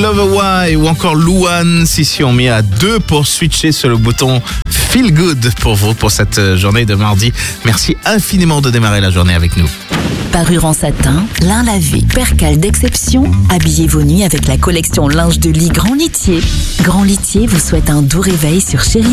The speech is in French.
Loverwhy ou encore Louane, si on met à 2 pour switcher sur le bouton Feel Good pour vous pour cette journée de mardi. Merci infiniment de démarrer la journée avec nous. Parure en satin, lin lavé, percale d'exception, habillez vos nuits avec la collection linge de lit Grand Litier. Grand Litier vous souhaite un doux réveil sur Chérie